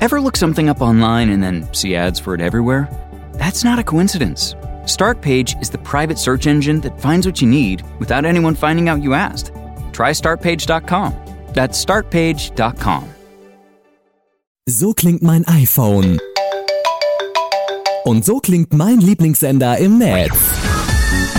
Ever look something up online and then see ads for it everywhere? That's not a coincidence. Startpage is the private search engine that finds what you need without anyone finding out you asked. Try Startpage.com. That's Startpage.com. So klingt mein iPhone. Und so klingt mein Lieblingssender im Netz.